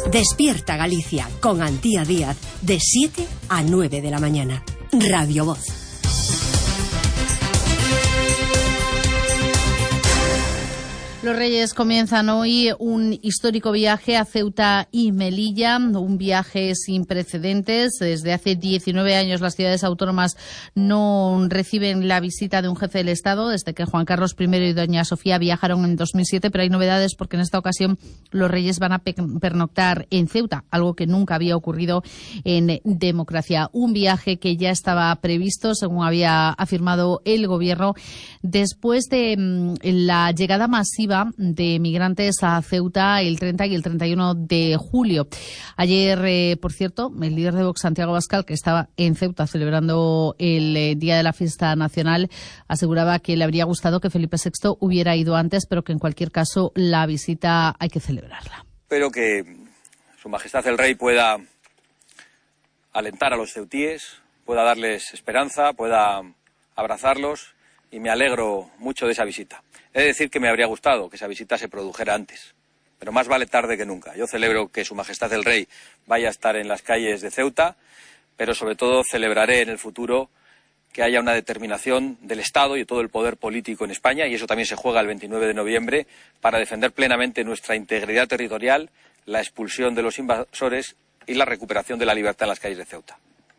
Despierta Galicia con Antía Díaz de 7 a 9 de la mañana. Radio Voz. Los Reyes comienzan hoy un histórico viaje a Ceuta y Melilla, un viaje sin precedentes. Desde hace 19 años las ciudades autónomas no reciben la visita de un jefe del Estado, desde que Juan Carlos I y doña Sofía viajaron en 2007, pero hay novedades porque en esta ocasión los Reyes van a pernoctar en Ceuta, algo que nunca había ocurrido en democracia. Un viaje que ya estaba previsto, según había afirmado el Gobierno, después de la llegada masiva de migrantes a Ceuta el 30 y el 31 de julio. Ayer, por cierto, el líder de Vox, Santiago Abascal, que estaba en Ceuta celebrando el Día de la Fiesta Nacional, aseguraba que le habría gustado que Felipe VI hubiera ido antes, pero que en cualquier caso la visita hay que celebrarla. Espero que Su Majestad el Rey pueda alentar a los ceutíes, pueda darles esperanza, pueda abrazarlos, y me alegro mucho de esa visita. He de decir que me habría gustado que esa visita se produjera antes, pero más vale tarde que nunca. Yo celebro que Su Majestad el Rey vaya a estar en las calles de Ceuta, pero sobre todo celebraré en el futuro que haya una determinación del Estado y de todo el poder político en España, y eso también se juega el 29 de noviembre, para defender plenamente nuestra integridad territorial, la expulsión de los invasores y la recuperación de la libertad en las calles de Ceuta.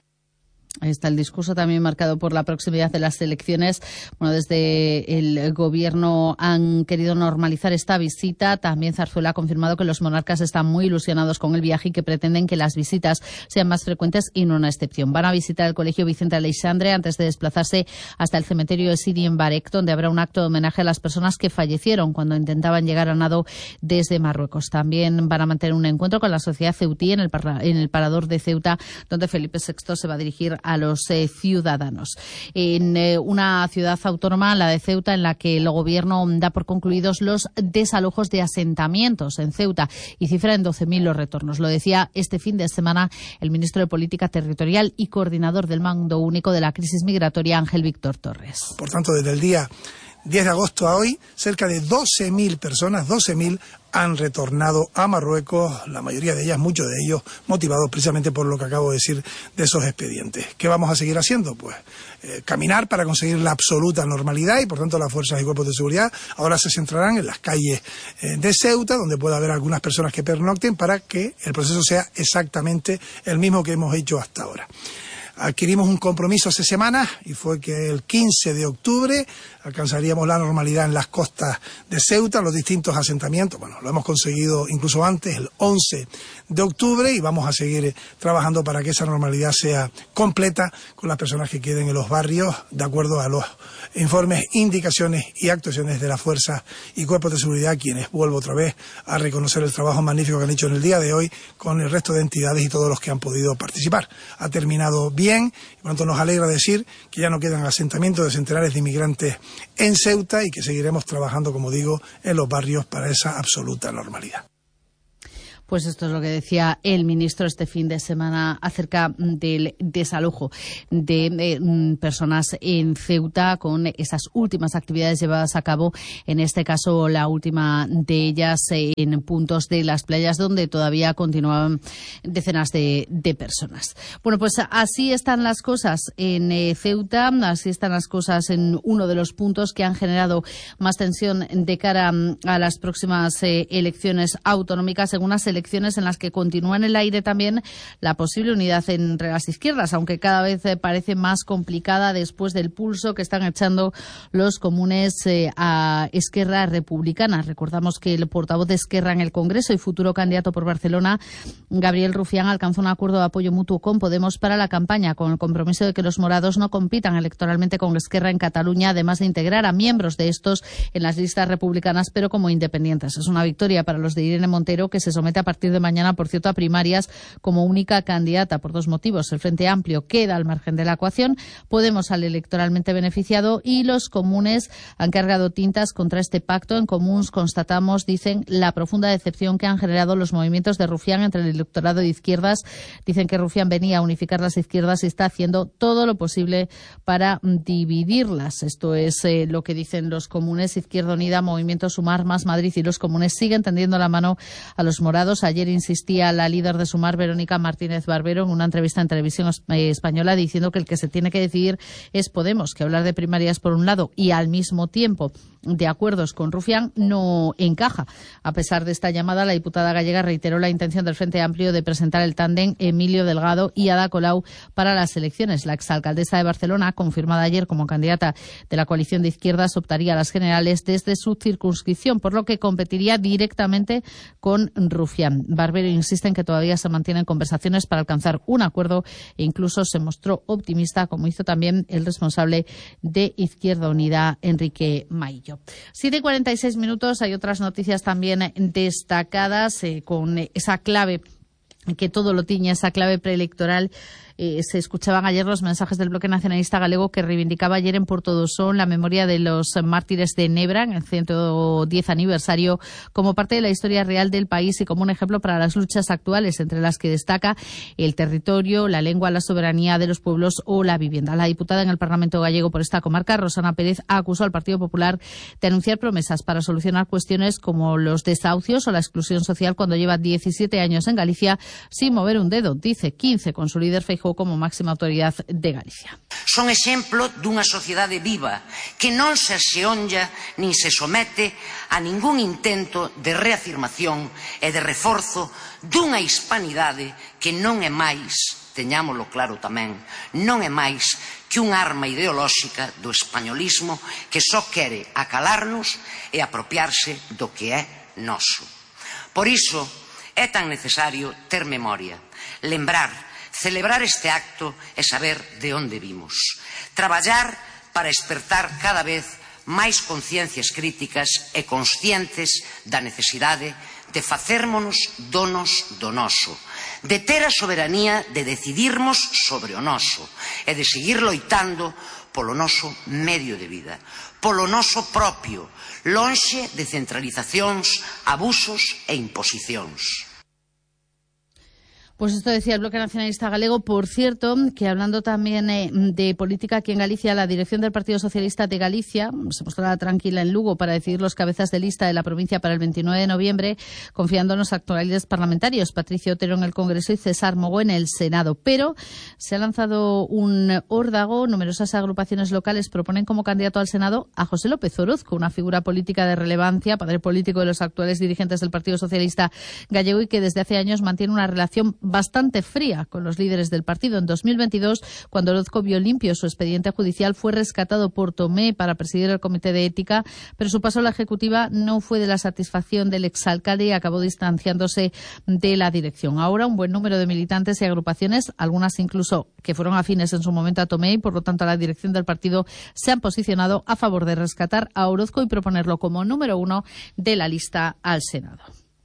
Ahí está el discurso también marcado por la proximidad de las elecciones. Bueno, desde el Gobierno han querido normalizar esta visita. También Zarzuela ha confirmado que los monarcas están muy ilusionados con el viaje y que pretenden que las visitas sean más frecuentes y no una excepción. Van a visitar el Colegio Vicente Aleixandre antes de desplazarse hasta el cementerio de Sidi en Barec, donde habrá un acto de homenaje a las personas que fallecieron cuando intentaban llegar a nado desde Marruecos. También van a mantener un encuentro con la sociedad ceutí en el parador de Ceuta, donde Felipe VI se va a dirigir a los ciudadanos. En una ciudad autónoma, la de Ceuta, en la que el Gobierno da por concluidos los desalojos de asentamientos en Ceuta y cifra en 12.000 los retornos. Lo decía este fin de semana el ministro de Política Territorial y coordinador del Mando Único de la Crisis Migratoria, Ángel Víctor Torres. Por tanto, desde el día 10 de agosto a hoy, cerca de 12.000 personas, 12.000, han retornado a Marruecos, la mayoría de ellas, muchos de ellos, motivados precisamente por lo que acabo de decir de esos expedientes. ¿Qué vamos a seguir haciendo? Pues caminar para conseguir la absoluta normalidad, y por tanto las fuerzas y cuerpos de seguridad ahora se centrarán en las calles de Ceuta, donde pueda haber algunas personas que pernocten, para que el proceso sea exactamente el mismo que hemos hecho hasta ahora. Adquirimos un compromiso hace semanas y fue que el 15 de octubre alcanzaríamos la normalidad en las costas de Ceuta, los distintos asentamientos. Bueno, lo hemos conseguido incluso antes, el 11 de octubre, y vamos a seguir trabajando para que esa normalidad sea completa con las personas que queden en los barrios, de acuerdo a los informes, indicaciones y actuaciones de las fuerzas y cuerpos de seguridad, quienes, vuelvo otra vez a reconocer el trabajo magnífico que han hecho en el día de hoy con el resto de entidades y todos los que han podido participar. Ha terminado bien, y por tanto nos alegra decir que ya no quedan asentamientos de centenares de inmigrantes en Ceuta, y que seguiremos trabajando, como digo, en los barrios para esa absoluta normalidad. Pues esto es lo que decía el ministro este fin de semana acerca del desalojo de personas en Ceuta, con esas últimas actividades llevadas a cabo, en este caso la última de ellas en puntos de las playas donde todavía continuaban decenas de personas. Bueno, pues así están las cosas en Ceuta, así están las cosas en uno de los puntos que han generado más tensión de cara a las próximas elecciones autonómicas, en unas elecciones en las que continúa en el aire también la posible unidad entre las izquierdas, aunque cada vez parece más complicada después del pulso que están echando los comunes a Esquerra Republicana. Recordamos que el portavoz de Esquerra en el Congreso y futuro candidato por Barcelona, Gabriel Rufián, alcanzó un acuerdo de apoyo mutuo con Podemos para la campaña, con el compromiso de que los morados no compitan electoralmente con Esquerra en Cataluña, además de integrar a miembros de estos en las listas republicanas, pero como independientes. Es una victoria para los de Irene Montero, que se somete a partir de mañana, por cierto, a primarias como única candidata, por dos motivos. El Frente Amplio queda al margen de la ecuación, Podemos sale electoralmente beneficiado, y los comunes han cargado tintas contra este pacto. En Comuns constatamos, dicen, la profunda decepción que han generado los movimientos de Rufián entre el electorado de izquierdas. Dicen que Rufián venía a unificar las izquierdas y está haciendo todo lo posible para dividirlas. Esto es lo que dicen los comunes. Izquierda Unida, Movimiento Sumar, Más Madrid y los comunes siguen tendiendo la mano a los morados Podemos. Ayer insistía la líder de Sumar, Verónica Martínez Barbero, en una entrevista en Televisión Española, diciendo que el que se tiene que decidir es Podemos, que hablar de primarias por un lado y al mismo tiempo de acuerdos con Rufián no encaja. A pesar de esta llamada, la diputada gallega reiteró la intención del Frente Amplio de presentar el tándem Emilio Delgado y Ada Colau para las elecciones. La exalcaldesa de Barcelona, confirmada ayer como candidata de la coalición de izquierdas, optaría a las generales desde su circunscripción, por lo que competiría directamente con Rufián. Barbero insiste en que todavía se mantienen conversaciones para alcanzar un acuerdo e incluso se mostró optimista, como hizo también el responsable de Izquierda Unida, Enrique Maillo. 7:46. Hay otras noticias también destacadas con esa clave que todo lo tiñe, esa clave preelectoral. Se escuchaban ayer los mensajes del Bloque Nacionalista Galego, que reivindicaba ayer en Porto do Son la memoria de los mártires de Nebra en el 110 aniversario como parte de la historia real del país y como un ejemplo para las luchas actuales, entre las que destaca el territorio, la lengua, la soberanía de los pueblos o la vivienda. La diputada en el Parlamento gallego por esta comarca, Rosana Pérez, acusó al Partido Popular de anunciar promesas para solucionar cuestiones como los desahucios o la exclusión social cuando lleva 17 años en Galicia sin mover un dedo, dice 15 con su líder Feijóo como máxima autoridad de Galicia. Son exemplo dunha sociedade viva que non se xeonlla nin se somete a ningún intento de reafirmación e de reforzo dunha hispanidade que non é máis, teñámolo claro tamén, non é máis que unha arma ideolóxica do españolismo que só quere acalarnos e apropiarse do que é noso. Por iso é tan necesario ter memoria, lembrar, celebrar este acto e saber de onde vimos. Traballar para espertar cada vez máis conciencias críticas e conscientes da necesidade de facérmonos donos do noso, de ter a soberanía de decidirmos sobre o noso e de seguir loitando polo noso medio de vida, polo noso propio, lonxe de centralizacións, abusos e imposicións. Pues esto decía el Bloque Nacionalista Galego. Por cierto, que hablando también de política aquí en Galicia, la dirección del Partido Socialista de Galicia se mostrará tranquila en Lugo para decidir los cabezas de lista de la provincia para el 29 de noviembre, confiando en los actuales parlamentarios, Patricio Otero en el Congreso y César Mogo en el Senado. Pero se ha lanzado un órdago. Numerosas agrupaciones locales proponen como candidato al Senado a José López Orozco, una figura política de relevancia, padre político de los actuales dirigentes del Partido Socialista Gallego y que desde hace años mantiene una relación bastante fría con los líderes del partido. En 2022, cuando Orozco vio limpio su expediente judicial, fue rescatado por Tomé para presidir el Comité de Ética, pero su paso a la Ejecutiva no fue de la satisfacción del exalcalde y acabó distanciándose de la dirección. Ahora, un buen número de militantes y agrupaciones, algunas incluso que fueron afines en su momento a Tomé y por lo tanto a la dirección del partido, se han posicionado a favor de rescatar a Orozco y proponerlo como número 1 de la lista al Senado.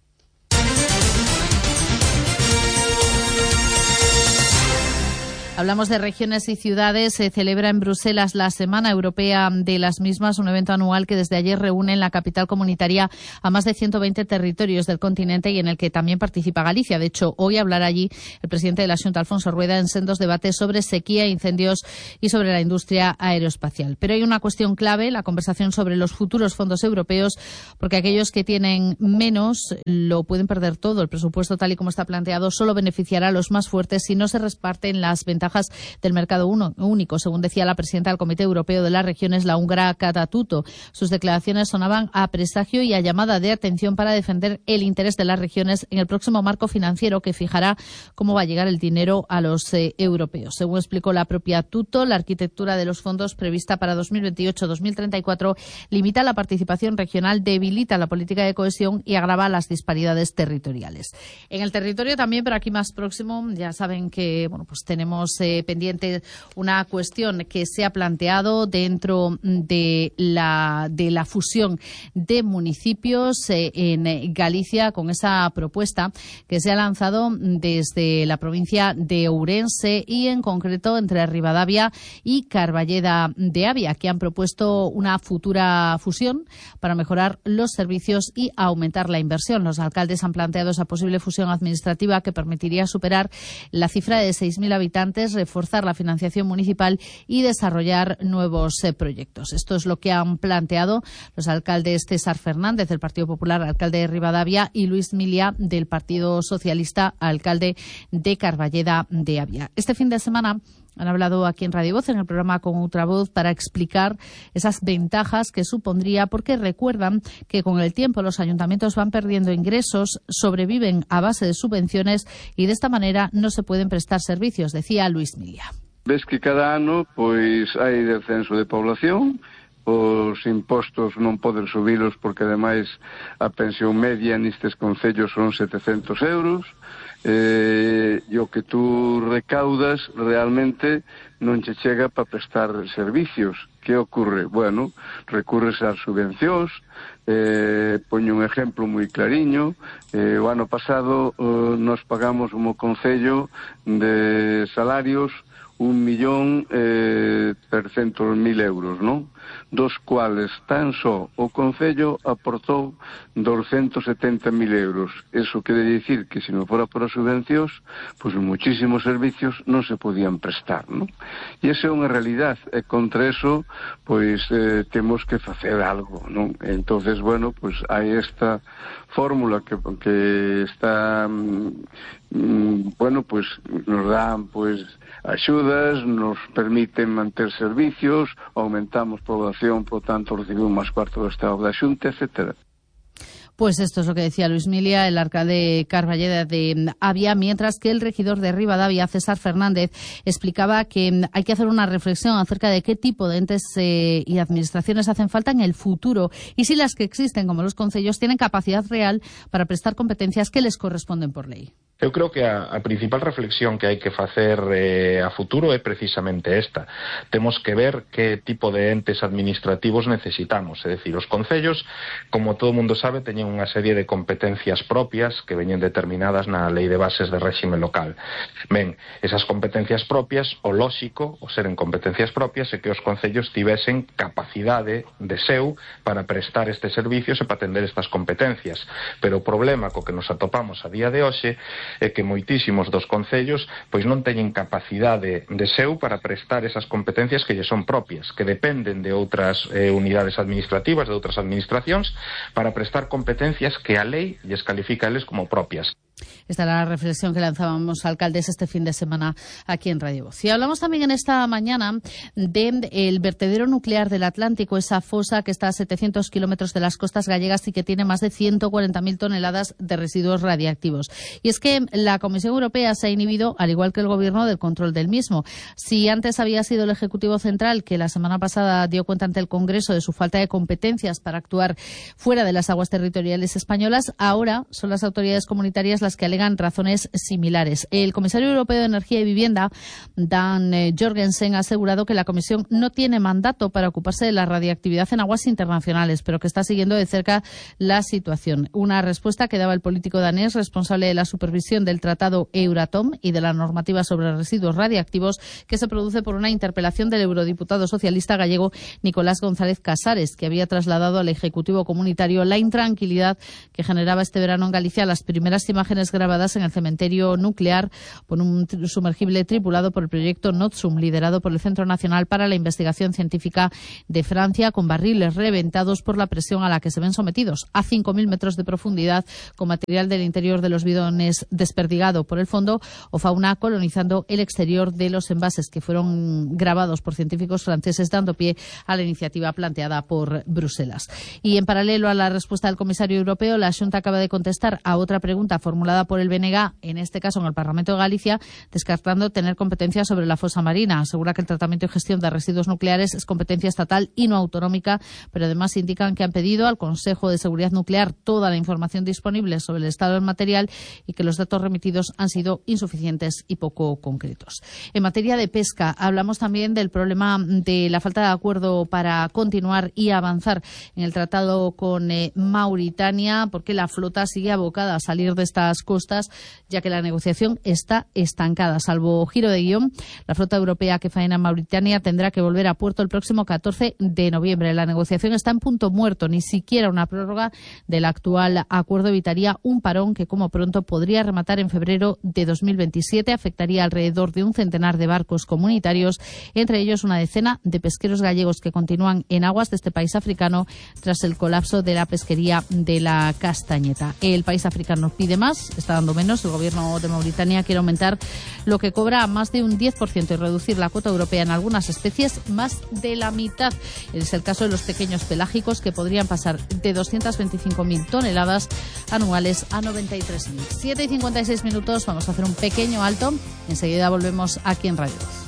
Hablamos de regiones y ciudades. Se celebra en Bruselas la Semana Europea de las mismas, un evento anual que desde ayer reúne en la capital comunitaria a más de 120 territorios del continente y en el que también participa Galicia. De hecho, hoy hablará allí el presidente de la Xunta, Alfonso Rueda, en sendos debates sobre sequía, incendios y sobre la industria aeroespacial. Pero hay una cuestión clave, la conversación sobre los futuros fondos europeos, porque aquellos que tienen menos lo pueden perder todo. El presupuesto, tal y como está planteado, solo beneficiará a los más fuertes si no se reparten las ventajas del mercado único, según decía la presidenta del Comité Europeo de las Regiones, la húngara Kata Tutto. Sus declaraciones sonaban a presagio y a llamada de atención para defender el interés de las regiones en el próximo marco financiero que fijará cómo va a llegar el dinero a los europeos. Según explicó la propia Tutto, la arquitectura de los fondos prevista para 2028-2034 limita la participación regional, debilita la política de cohesión y agrava las disparidades territoriales. En el territorio también, pero aquí más próximo, ya saben que pues tenemos pendiente una cuestión que se ha planteado dentro de la fusión de municipios en Galicia, con esa propuesta que se ha lanzado desde la provincia de Ourense y en concreto entre Ribadavia y Carballeda de Avia, que han propuesto una futura fusión para mejorar los servicios y aumentar la inversión. Los alcaldes han planteado esa posible fusión administrativa que permitiría superar la cifra de 6.000 habitantes importantes reforzar la financiación municipal y desarrollar nuevos proyectos. Esto es lo que han planteado los alcaldes César Fernández, del Partido Popular, alcalde de Ribadavia, y Luis Milia, del Partido Socialista, alcalde de Carballeda de Avia. Este fin de semana han hablado aquí en Radio Voz, en el programa Con Outra Voz, para explicar esas ventajas que supondría, porque recuerdan que con el tiempo los ayuntamientos van perdiendo ingresos, sobreviven a base de subvenciones y de esta manera no se pueden prestar servicios, decía Luis Milia. Ves que cada ano pois hai descenso de población, os impostos non poden subilos porque ademais a pensión media nestes concellos son 700 euros, e o que tú recaudas realmente non che chega para prestar servicios. Que ocorre? Bueno, recurres ás subvencións. Poño un exemplo moi clariño. O ano pasado nos pagamos como concello de salarios 1.300.000 euros, non? Dos cuales tan só o concello aportou 270.000 euros. Eso quere dicir que se non fora por as subvencións, pois muchísimos servicios non se podían prestar, non? E esa é unha realidade, e contra eso pois temos que facer algo, non? Entonces, bueno, pois hai esta fórmula que está bueno, pois nos dan pois axudas, nos permiten manter servicios, aumentamos población, por tanto recibimos máis cuarto do Estado da Xunta, etcétera. Pues esto es lo que decía Luis Milia, el alcalde Carballeda de Avia, mientras que el regidor de Ribadavia, César Fernández, explicaba que hay que hacer una reflexión acerca de qué tipo de entes y administraciones hacen falta en el futuro y si las que existen, como los concellos, tienen capacidad real para prestar competencias que les corresponden por ley. Eu creo que a principal reflexión que hai que facer a futuro é precisamente esta. Temos que ver que tipo de entes administrativos necesitamos. É dicir, os concellos, como todo mundo sabe, teñen unha serie de competencias propias que veñen determinadas na Lei de Bases de Réxime Local. Ben, esas competencias propias, o lóxico, o seren competencias propias, é que os concellos tivesen capacidade de seu para prestar estes servicios e para atender estas competencias. Pero o problema co que nos atopamos a día de hoxe é que moitísimos dos concellos pois non teñen capacidade de seu para prestar esas competencias que lle son propias, que dependen de outras unidades administrativas, de outras administracións, para prestar competencias que a lei lles califica a eles como propias. Esta era la reflexión que lanzábamos alcaldes este fin de semana aquí en Radio Voz. Y hablamos también en esta mañana del vertedero nuclear del Atlántico, esa fosa que está a 700 kilómetros de las costas gallegas y que tiene más de 140.000 toneladas de residuos radiactivos. Y es que la Comisión Europea se ha inhibido, al igual que el Gobierno, del control del mismo. Si antes había sido el Ejecutivo Central, que la semana pasada dio cuenta ante el Congreso de su falta de competencias para actuar fuera de las aguas territoriales españolas, ahora son las autoridades comunitarias las que alegan razones similares. El comisario europeo de Energía y Vivienda, Dan Jorgensen, ha asegurado que la Comisión no tiene mandato para ocuparse de la radiactividad en aguas internacionales, pero que está siguiendo de cerca la situación. Una respuesta que daba el político danés responsable de la supervisión del Tratado Euratom y de la normativa sobre residuos radiactivos, que se produce por una interpelación del eurodiputado socialista gallego Nicolás González Casares, que había trasladado al Ejecutivo Comunitario la intranquilidad que generaba este verano en Galicia las primeras imágenes grabadas en el cementerio nuclear por un sumergible tripulado por el proyecto Notsum, liderado por el Centro Nacional para la Investigación Científica de Francia, con barriles reventados por la presión a la que se ven sometidos a 5.000 metros de profundidad, con material del interior de los bidones desperdigado por el fondo, o fauna colonizando el exterior de los envases, que fueron grabados por científicos franceses, dando pie a la iniciativa planteada por Bruselas. Y en paralelo a la respuesta del comisario europeo, la Xunta acaba de contestar a otra pregunta formulada por el BNG, en este caso en el Parlamento de Galicia, descartando tener competencia sobre la fosa marina. Asegura que el tratamiento y gestión de residuos nucleares es competencia estatal y no autonómica, pero además indican que han pedido al Consejo de Seguridad Nuclear toda la información disponible sobre el estado del material y que los datos remitidos han sido insuficientes y poco concretos. En materia de pesca, hablamos también del problema de la falta de acuerdo para continuar y avanzar en el tratado con Mauritania, porque la flota sigue abocada a salir de estas costas justas, ya que la negociación está estancada. Salvo giro de guión, la flota europea que faena en Mauritania tendrá que volver a puerto el próximo 14 de noviembre. La negociación está en punto muerto. Ni siquiera una prórroga del actual acuerdo evitaría un parón que, como pronto, podría rematar en febrero de 2027. Afectaría alrededor de un centenar de barcos comunitarios, entre ellos una decena de pesqueros gallegos que continúan en aguas de este país africano tras el colapso de la pesquería de la castañeta. El país africano pide más, está dando menos. El gobierno de Mauritania quiere aumentar lo que cobra a más de un 10% y reducir la cuota europea en algunas especies más de la mitad. Es el caso de los pequeños pelágicos, que podrían pasar de 225.000 toneladas anuales a 93.000. 7:56 minutos, vamos a hacer un pequeño alto. Enseguida volvemos aquí en Radio.